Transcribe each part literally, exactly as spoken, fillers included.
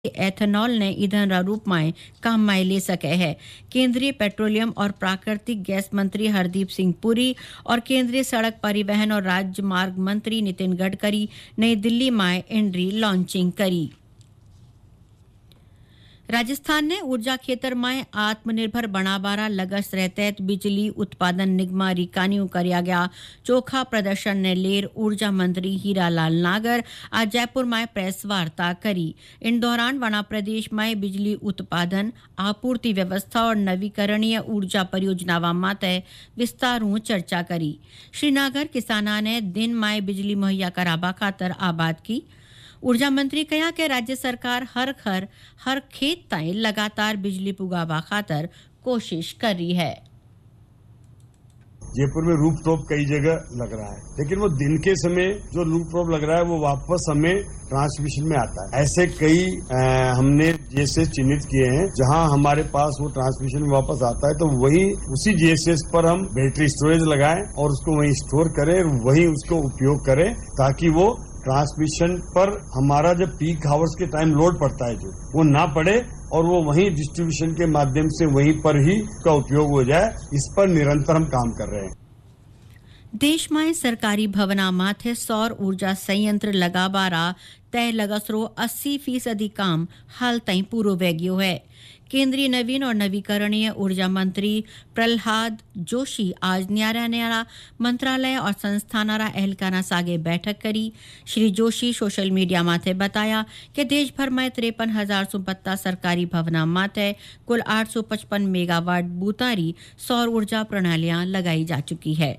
Ethanol ने ईंधन रूप में काम में ले सके हैं। केंद्रीय पेट्रोलियम और प्राकृतिक गैस मंत्री हरदीप सिंह पुरी और केंद्रीय सड़क परिवहन और राजमार्ग मंत्री नितिन गडकरी नई दिल्ली में इंड्री लॉन्चिंग करी। राजस्थान ने ऊर्जा क्षेत्र में आत्मनिर्भर बनाबारा लगस रहते बिजली उत्पादन निगम रिकानियों करया गया चोखा प्रदर्शन ने लेर ऊर्जा मंत्री हीरालाल नागर आज जयपुर में प्रेस वार्ता करी। इन दौरान वना प्रदेश में बिजली उत्पादन आपूर्ति व्यवस्था और नवीकरणीय ऊर्जा परियोजनावां माते विस्तारू चर्चा करी। श्रीनगर किसाना ने दिन में बिजली मुहैया कराबा खातर आबाद की। ऊर्जा मंत्री कहा कि राज्य सरकार हर घर हर खेत ताईं लगातार बिजली पुगावा खातर कोशिश कर रही है। जयपुर में रूफ टॉप कई जगह लग रहा है, लेकिन वो दिन के समय जो रूफ टॉप लग रहा है वो वापस हमें ट्रांसमिशन में आता है। ऐसे कई आ, हमने जैसे चिन्हित किए हैं जहां हमारे पास वो ट्रांसमिशन में वापस आता है, तो वही उसी जीएसएस पर हम बैटरी स्टोरेज लगाएं और उसको वहीं स्टोर करें, वहीं उसको उपयोग करें ताकि वो ट्रांसमिशन पर हमारा जब पीक आवर्स के टाइम लोड पड़ता है जो वो ना पड़े और वो वहीं डिस्ट्रीब्यूशन के माध्यम से वहीं पर ही उसका उपयोग हो जाए। इस पर निरंतर हम काम कर रहे हैं। देश में सरकारी भवना माथे सौर ऊर्जा संयंत्र लगाबारा तय लगसरो अस्सी फीसदी काम हाल ताईं पूरो वेगियो है। केंद्रीय नवीन और नवीकरणीय ऊर्जा मंत्री प्रहलाद जोशी आज न्यारा न्यारा मंत्रालय और संस्थानारा एहलकाना सागे बैठक करी। श्री जोशी सोशल मीडिया माथे बताया कि देश भर में तिरपन हजार सौ बत्ता सरकारी भवना माथे कुल आठ सौ पचपन मेगावाट बूतारी सौर ऊर्जा प्रणालियां लगाई जा चुकी है।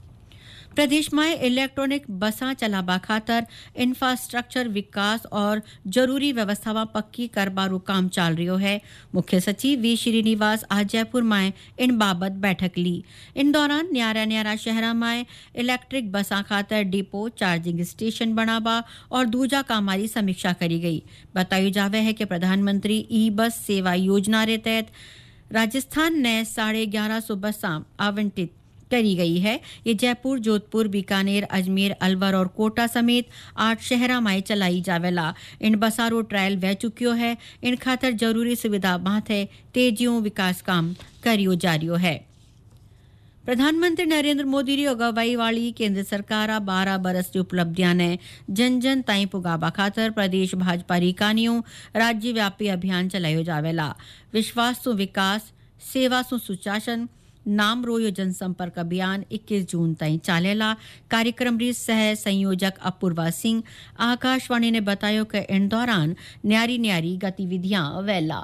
प्रदेश में इलेक्ट्रॉनिक बसा चलाबा खातर इंफ्रास्ट्रक्चर विकास और जरूरी व्यवस्थावां पक्की करबारू काम चल रही है। मुख्य सचिव वी श्रीनिवास आज जयपुर में इन बाबत बैठक ली। इन दौरान न्यारा न्यारा शहरा में इलेक्ट्रिक बसा खातर डिपो चार्जिंग स्टेशन बनाबा और दूजा कामारी समीक्षा करी गई। बताई जावे है कि प्रधानमंत्री ई बस सेवा योजना के तहत राजस्थान ने साढ़े ग्यारह सौ बसा आवंटित करी गई है। ये जयपुर, जोधपुर, बीकानेर, अजमेर, अलवर और कोटा समेत आठ शहरा में चलाई जावेला। इन बसारो ट्रायल वह चुकियो है। इन खातर जरूरी सुविधा माथे तेजियों विकास काम करियो जारियो है। प्रधानमंत्री नरेंद्र मोदी री अगवाई वाली केंद्र सरकार बारह बरस की उपलब्धियां ने जन जन ताईं पुगाबा खातर प्रदेश भाजपा रिकानियों राज्यव्यापी अभियान चलायो जावेला। विश्वास सु विकास, सेवा सु सुशासन नाम रोयो जनसंपर्क अभियान इक्कीस जून ताईं चालेला। कार्यक्रम री सह संयोजक अपूर्वा सिंह आकाशवाणी ने बताया कि इन दौरान न्यारी न्यारी गतिविधियां वेला।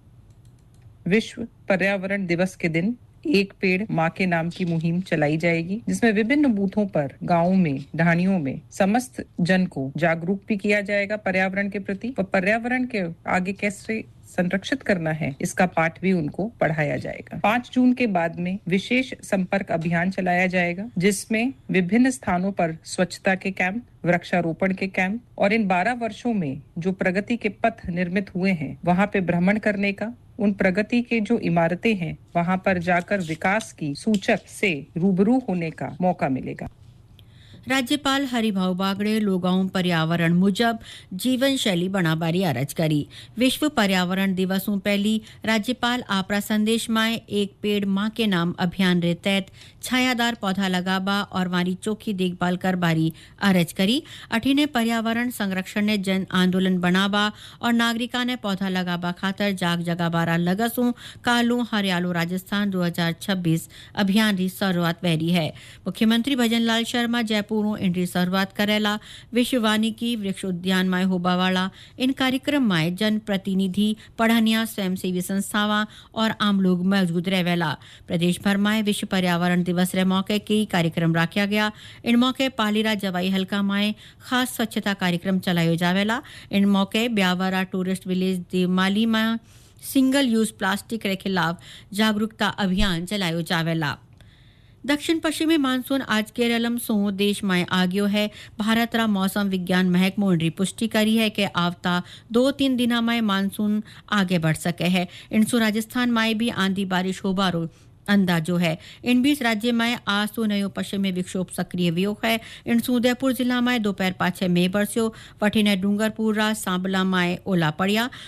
विश्व पर्यावरण दिवस के दिन एक पेड़ माँ के नाम की मुहिम चलाई जाएगी, जिसमें विभिन्न बूथों पर गांवों में ढाणियों में समस्त जन को जागरूक भी किया जाएगा पर्यावरण के प्रति, और पर्यावरण के आगे कैसे संरक्षित करना है इसका पाठ भी उनको पढ़ाया जाएगा। पाँच जून के बाद में विशेष संपर्क अभियान चलाया जाएगा, जिसमें विभिन्न स्थानों पर स्वच्छता के कैंप, वृक्षारोपण के कैंप और इन बारह वर्षों में जो प्रगति के पथ निर्मित हुए हैं वहां पे भ्रमण करने का, उन प्रगति के जो इमारतें हैं वहां पर जाकर विकास की सूचक से रूबरू होने का मौका मिलेगा। राज्यपाल हरिभाऊ बागड़े लोगाओं पर्यावरण मुजब जीवन शैली बनाबारी अरज करी। विश्व पर्यावरण दिवसों पहली राज्यपाल आपरा संदेश में एक पेड़ माँ के नाम अभियान रे तहत छायादार पौधा लगाबा और वारी चोखी देखभाल करबारी अरज करी। अठीने पर्यावरण संरक्षण ने जन आंदोलन बनाबा और नागरिका ने पौधा लगाबा खातर जाग जगाबारा लगसों कालू हरियालो राजस्थान दो हजार छब्बीस अभियान री शुरुआत वहरी है। मुख्यमंत्री भजन लाल शर्मा जयपुर इनकी शुरुआत करेला। विश्ववानी की वृक्ष उद्यान में होबावाला इन कार्यक्रम में जन प्रतिनिधि, पढ़निया, स्वयंसेवी संस्थावां और आम लोग मौजूद रहेला। प्रदेश भर में विश्व पर्यावरण दिवस रे मौके कई कार्यक्रम रखा गया। इन मौके पालीरा जवाई हल्का में खास स्वच्छता कार्यक्रम चलायो जावेला। इन मौके ब्यावरा टूरिस्ट विलेज देवमाली में सिंगल यूज प्लास्टिक के खिलाफ जागरूकता अभियान चलायो जावेला। दक्षिण पश्चिमी मानसून आज केरलम सो देश में आ गयो है। भारत रा मौसम विज्ञान महकमो री पुष्टि करी है कि आवता दो तीन दिना में मानसून आगे बढ़ सके है। इनसु राजस्थान में भी आंधी बारिश होबारो अंदाजो है। इन बीच राज्य में आज तो नयो पश्चिमी विक्षोभ सक्रिय हुयो है। इन उदयपुर जिला में दोपहर पाछे में बरस्यो। वठीने डूंगरपुरा सांबला में ओला पड़िया।